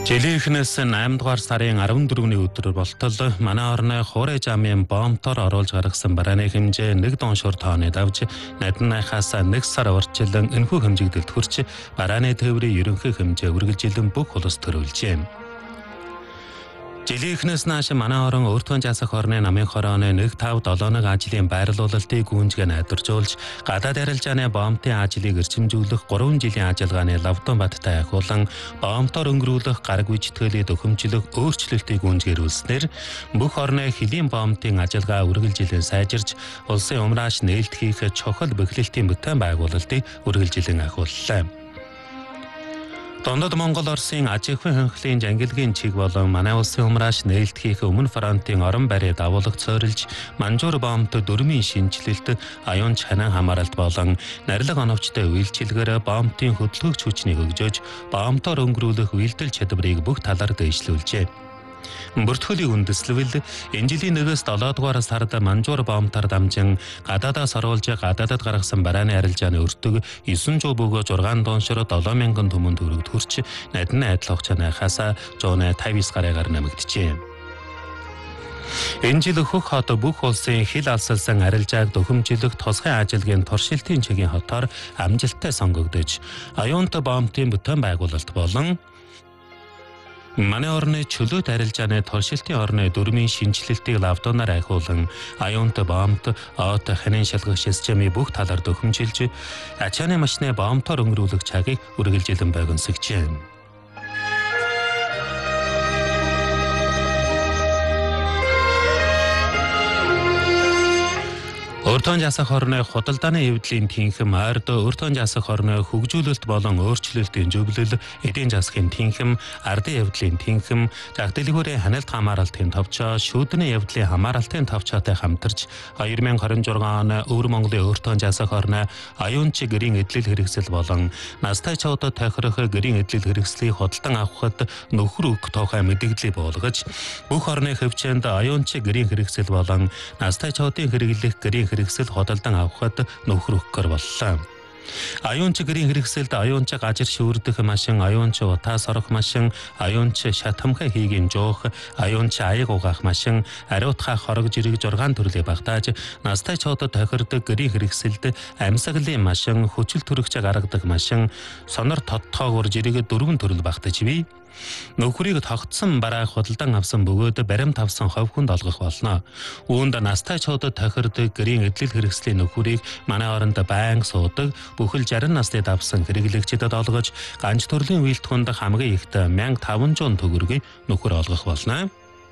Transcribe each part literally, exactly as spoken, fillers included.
Жилийн эхнээс eight дугаар сарын fourth-ний өдөр болтол манай орны Хуурай жамын бомбтоор оруулж гаргасан барааны хэмжээ нэг доншор тооны давж наднайхаас нэг сар урьдчилан энэхүү хэмжигдэлд хүрч барааны тээврийн ерөнхий хэмжээ үргэлжилэн бүх улс төрүүлжээ. Жилийн эхнээс нааш манай орон өөртөө жасах орны намын хорооны one five seven ажлын байрлуулалтыг гүнзгий найдваржуулж гадаад арилжааны бомбын ажлыг эрчимжүүлэх three жилийн ажиллагааны лавдан баттай ахиулан бомбтоор өнгөрүүлэх гараг үжитгэлийг төхөмжлөх өөрчлөлтийг гүнзгийрүүлснээр бүх орны хэлийн бомбын ажиллагаа үргэлжилэн сайжирч улсын умрааш нээлт хийх чухал бэхлэлтийн бүтээн байгуулалтыг үргэлжилэн ахиуллаа. Дундад Монгол Оросын аж ахуйн хянхлын жангилгийн чиг болон манай улсын умрааш нээлт хийх өмнө фронтын орон барьд агуулга цойрлж манжуур бомбт дөрмийн шинжилэлт аюун чанан хамааралт болон нарилга оновчтой үйлчилгээр бомбын хөдөлгөгч хүчнийг хөгжөөж бомбтоор өнгөрүүлэх үйлдэл чадварыг бүх талаар дэвшлүүлжээ. Бүртгөлийн үндэслэл энэ жилийн one-ээс seven дугаар сард манжуур бомбтаар дамжин гадаадаас оруулж гадаадад гаргасан барааны арилжааны өртөг nine hundred бөгөөж six доншор seven thousand түмэн төгрөгт хүрч надны адил хугацаанаас one hundred fifty-nine гаруйгаар нэмэгдэжээ. Энэ жил хөх хот бүх улсын хил алсалсан арилжааг төхөмжлөх тусгай ажиллагийн туршилтын чигийн хотоор амжилттай сонгогдож аюунтай бомбын бүтээн байгуулалт болон манай орны чөлөөт арилжааны туршилтын орны дөрмийн шинжилэлтийг лавдуунаар ахиулан аюунтай бомбт оот ханин шалгах системийг бүх талаар төхөмжилж ачааны машины бомбтоор өнгөрүүлэх цагийг үргэлжилэн богиносгожээ. Өөртөө жасах орны худалдааны эвдлийн тэнхэм ард өөртөө жасах орны хөгжүүлэлт болон өөрчлөлтийн зөвлөл эдийн засгийн тэнхэм ардын эвдлийн тэнхэм загтэлгүүрийн ханиалт хамааралтын товчоо шүүдний эвдлийн хамааралтын товчоотой хамтарч twenty twenty-six оны Өвөр Монголын өөртөө жасах орны аюунч гэрийн эдлэл хэрэгсэл болон настай чуудад тохирох гэрийн эдлэл хэрэгслийг худалдан авахд нөхөр өг тоохой мэдээлэл буулгаж бүх орны хөвчөнд аюунч гэрийн хэрэгсэл болон настай чуудын хэрэглэх гэрийн хэрэгсэл худалдан авахд нөхөр өгөхөр боллоо. Аюунч гэрийн хэрэгсэлд аюунч гажир шүүрдэх машин, аюунч утаас орох машин, аюунч шатамхай хийгийн жуух, аюунч аяг угаах машин, ариутгах хорог жирэг six төрлийг багтааж, настай чуудад тохирдог гэрийн хэрэгсэлд амьсгалын машин, хүчил төрөгч гаргадаг машин, сонор тодтоогоор жирэг four төрөл багтаж бий. Нөхрийг тогтсон барааг худалдан авсан бөгөөд баримт авсан хувь хүнд олгох болно. Үүнд настай чуудад тохирдог гэрийн эдлэл хэрэгслийн нөхрийг манай оронд байнга суудаг бүхэл sixty насны давсан хэрэглэгчдэд олгож ганц төрлийн үйлдвэнд хамгийн ихт one thousand five hundred төгрөгийг нөхөр олгох болно.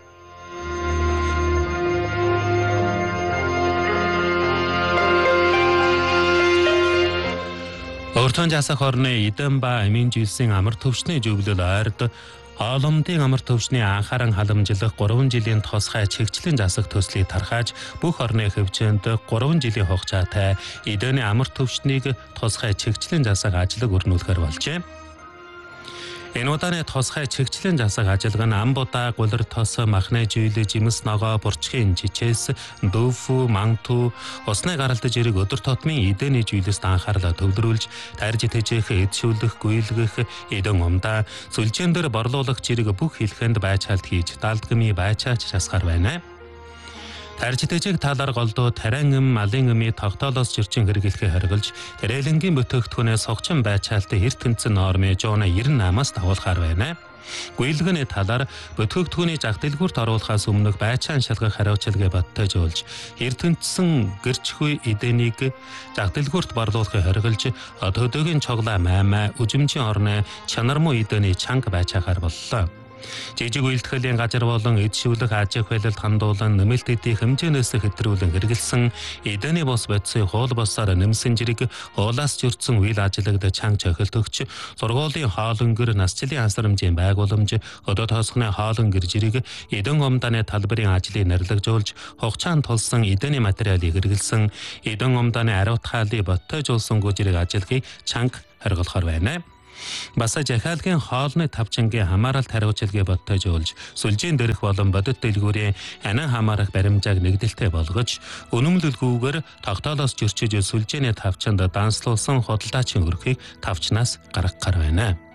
Өөртөө жасах орны эдэн ба амийн жилсийн амар төвчний зөвлөл ойрд Оломдын амар төвчний анхааран халамжлах three жилийн тусгай чигчлийн засах төслийг тархааж бүх орны хөвчөнд three жилийн хугацаатай эдэний амар төвчнийг тусгай чигчлийн засах ажлыг өрнүүлэхээр болжээ. Энэ удааны тусгай чигчлийн засах ажиллагаа нь амбудаа, гулар тос, махны жийл, жимс ногоо, бурчхийн жичээс, дөөфү, манту, усны гаралдаж ирэх өдөр тутмын эдэний жийлэст анхаарлаа төвлөрүүлж, тарж тэжээх, эдшүүлэх, гүйлгэх, эдэн умдаа, сүлжээн дээр борлуулах жирэг бүх хэлхэнд байцаалт хийж, даалдгмын байцаач жасахаар байна. Тарж тэжээх талаар голдуу тарайн эм, малын эмийн тогтоолоос зөрчин хэрэглэхээ хориглож, тэрэлэнгийн бүтээгдэхүүнээс согчин байцаалтын эрт тэмцэн нормыг one ninety-eight-аас дагуулахаар байна. Гүйлгэний талаар бүтээгдэхүүний загтэлгүүрт оруулахаас өмнөх байцаан шалгах хариуцлагыг баттайжуулж, эрт тэмцэн гэрчгүй эдэнийг загтэлгүүрт борлуулахыг хориглож, төдөөгийн цоглоо маймаа, үжимжийн орны чанармуу эдэний чанга байцаахаар боллоо. Жижиг үйлдвэрлэлийн газар болон эдшүүлэх аж ахуйлалд хандуулан нэмэлт эдийн хэмжээнээс хэтрүүлэн хэрэгэлсэн эдэний бус бодисын хуул босоор нэмсэн жирэг уулаас зөрчсөн үйл ажиллагад чанга цохилт өгч сургуулийн хоолонгөр насжилын хасрамжийн байгууламж өдөө тоосхны хоолонгөр жирэг эдэн умдааны талбарын ажлыг нэрлэгжүүлж хугацаанд тулсан эдэний материалыг хэрэгэлсэн эдэн умдааны ариут хаалыг боттойжуулсан гүжирэг ажиллагийг чанга хоригдохоор байна. Баса жахаалгийн хоолны тавчангийн хамааралт хариуцлагыг боттойжуулж, сүлжээн дээрх болон бодит дэлгүүрийн анин хамаарах баримжааг нэгдэлтэй болгож, үнэмлэлгүйгээр тогтоолоос зөрчиж сүлжээний тавчанд данслуулсан худалдаачийн өрхийг тавчнаас гаргахаар байна.